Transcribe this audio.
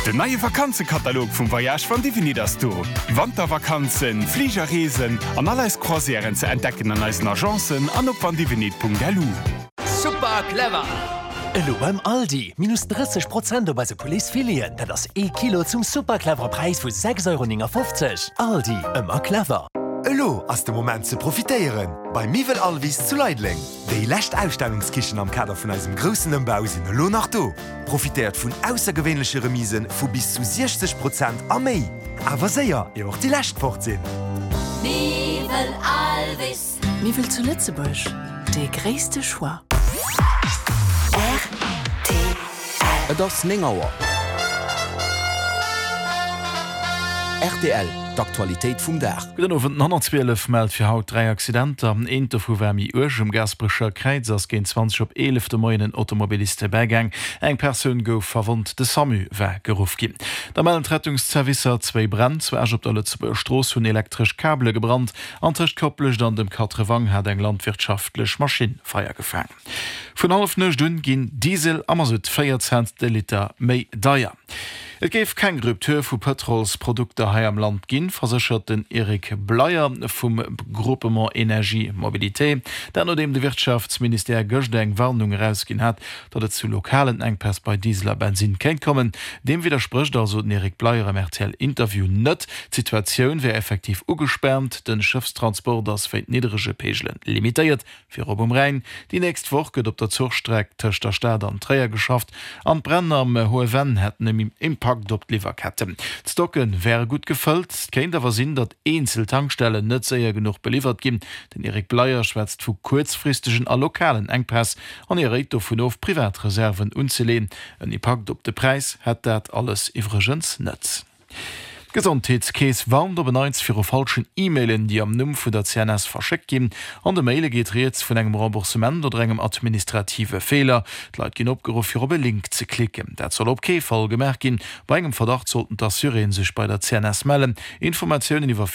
Den neue Vakanzenkatalog vom Voyage von Divini das du. Wandervakanzen, Fliegerreisen an alles Croisieren zu entdecken an unseren Agenzen an op vandivinit.lu. Super clever! Hallo beim Aldi. Minus 30% bei se Police-Filien, dat das Kilo zum superclever Preis vu 6,50 €. Aldi, immer clever. Hallo, aus dem Moment zu profitieren. Bei Mivel Alvis zu Leidling. Die letzte Ausstellungskichen am Kader von unserem großen Umbau sind lo nach do. Profitiert von außergewöhnlichen Remisen von bis zu 60% am Mai. Aber sehr, ihr auch die letzte fort sind. Mivel Alvis. Mivel zu Lützebusch. Der größte Choix. Das Ningauer. RTL, d'Aktualitéit vum Dach. Den over 112 meldt fir haut 3 Accidenter am Enter vu wärmi Urgem Gasbrecher Kreiz ass gen 20 op 11 Moien en Automobiliste beigang. Eng Persoun gouf verwunt de Samu wär geruf gin. Der melden Rettungsservicer 2 Brand, 2 op der Lützeburger Stroos hunn elektrisch Kable gebrannt, anrecht koppelch an dem Katrewang hat eng landwirtschaftlech Maschin feier gefangen. Vun half nëch dun ginn Diesel ammer sud 4 Cent de Liter méi daier. Et géif kein Ruptur vu Petrolsprodukte hai am Land ginn, versichert den Erik Bleier vum Gruppement Energie Mobilité, der no dem de Wirtschaftsminister gëcht eng Warnung rausginn hat, dat et zu lokalen Engpass bei Dieseler Benzin kenint kommen. Dem widerspricht also den Erik Bleier am RTL Interview net. Situationun wär effektiv ugesperrt, den Schiffstransport ass fir niedrige Pegelen limitiert fir op Rhein. Die nächst Woche gët op der Zugstreck tëcht der Stadt an Träer geschafft. An Brenner am Hohe Wenn hätten im Impact op Lieferkette. Stocken wäre gut gefüllt, kennt aber sinn, dat Einzeltankstellen net sehr genug beliefert gin. Den Erik Bleier schwätzt vu kurzfristigen a lokalen Engpass an ihr Reto vun auf Privatreserven unzulehnen. En Impact op de Preis hat dat alles iwregens netz. Gesundheitskäes warnt op beneits fir falschen E-Mailen, die am Numm vu der CNS verschickt gin. An de Maile geht reets vun engem Remboursement oder engem administrative Fehler. Leiit gin opgeruf fir op e Link ze klicken. Dat soll op Fall gemerk gin. Bei engem Verdacht sollten der Syren sich bei der CNS melden. Informationen iwwer